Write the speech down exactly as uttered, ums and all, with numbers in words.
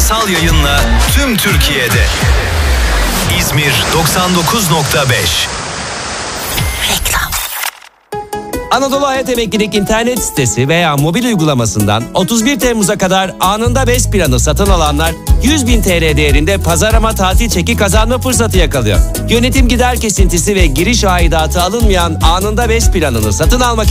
yasal yayınla tüm Türkiye'de. İzmir doksan dokuz nokta beş. Anadolu Hayat Emeklilik internet sitesi veya mobil uygulamasından otuz bir Temmuz'a kadar anında BES planı satın alanlar yüz bin T L değerinde pazarlama tatil çeki kazanma fırsatı yakalıyor. Yönetim gider kesintisi ve giriş aidatı alınmayan anında BES planını satın almak